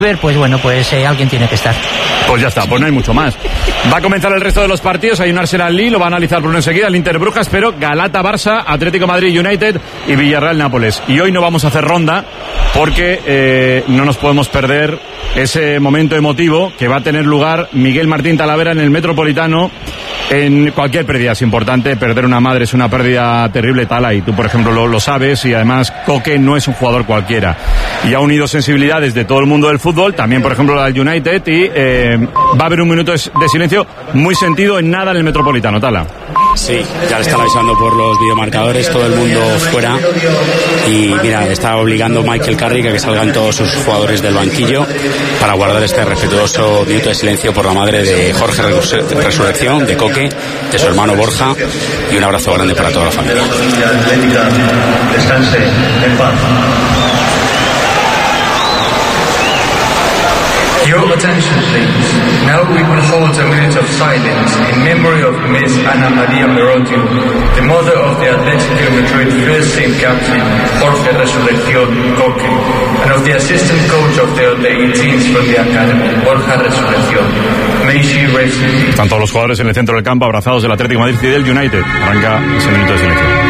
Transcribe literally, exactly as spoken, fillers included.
pues bueno, pues eh, alguien tiene que estar. Pues ya está, pues no hay mucho más. Va a comenzar el resto de los partidos. Hay un Arsenal-Lille, lo va a analizar Bruno enseguida, el Inter-Brujas, pero Galata-Barça, Atlético Madrid-United y Villarreal-Nápoles. Y hoy no vamos a hacer ronda porque eh, no nos podemos perder ese momento emotivo que va a tener lugar Miguel Martín Talavera en el Metropolitano. En cualquier pérdida es importante, perder una madre es una pérdida terrible, Tala, y tú por ejemplo lo, lo sabes, y además Coque no es un jugador cualquiera y ha unido sensibilidades de todo el mundo del fútbol, también por ejemplo la del United, y eh, va a haber un minuto de silencio muy sentido en nada en el Metropolitano, Tala. Sí, ya le están avisando por los videomarcadores, todo el mundo fuera, y mira, está obligando Michael Carrick a que salgan todos sus jugadores del banquillo para guardar este respetuoso minuto de silencio por la madre de Jorge Resurrección, de Coque, de su hermano Borja, y un abrazo grande para toda la familia. Descanse en paz. Your attention, please. Now we will hold a minute of silence in memory of Miss Ana María Merodio, the mother of the Atlético de Madrid first team captain, Jorge Resurrección Coque, and of the assistant coach of the under eighteens from the academy, Borja Resurrección. May she rest in peace. Están todos los jugadores en el centro del campo abrazados del Atlético de Madrid y del United. Arranca ese minuto de silencio.